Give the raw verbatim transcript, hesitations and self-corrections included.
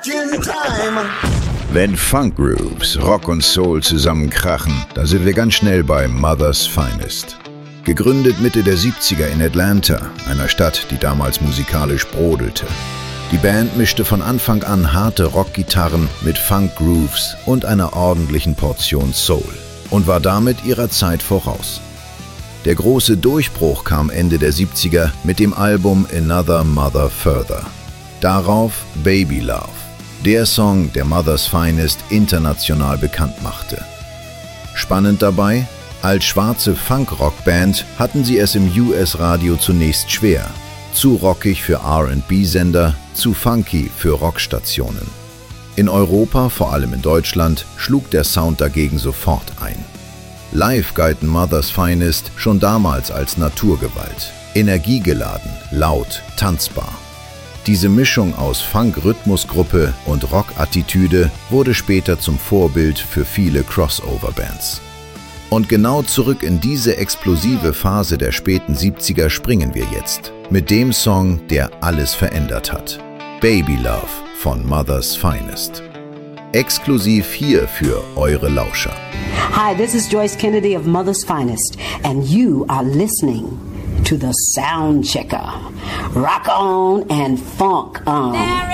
Wenn Funk Grooves, Rock und Soul zusammenkrachen, da sind wir ganz schnell bei Mother's Finest. Gegründet Mitte der siebziger in Atlanta, einer Stadt, die damals musikalisch brodelte. Die Band mischte von Anfang an harte Rockgitarren mit Funk Grooves und einer ordentlichen Portion Soul und war damit ihrer Zeit voraus. Der große Durchbruch kam Ende der siebziger mit dem Album Another Mother Further. Darauf Baby Love, der Song, der Mother's Finest international bekannt machte. Spannend dabei, als schwarze Funk-Rock-Band hatten sie es im U S-Radio zunächst schwer. Zu rockig für R and B-Sender, zu funky für Rockstationen. In Europa, vor allem in Deutschland, schlug der Sound dagegen sofort ein. Live galten Mother's Finest schon damals als Naturgewalt. Energiegeladen, laut, tanzbar. Diese Mischung aus Funk-Rhythmusgruppe und Rock-Attitüde wurde später zum Vorbild für viele Crossover-Bands. Und genau zurück in diese explosive Phase der späten siebziger springen wir jetzt. Mit dem Song, der alles verändert hat. Baby Love von Mother's Finest. Exklusiv hier für eure Lauscher. Hi, this is Joyce Kennedy of Mother's Finest, and you are listening to the Sound Checker. Rock on and funk on.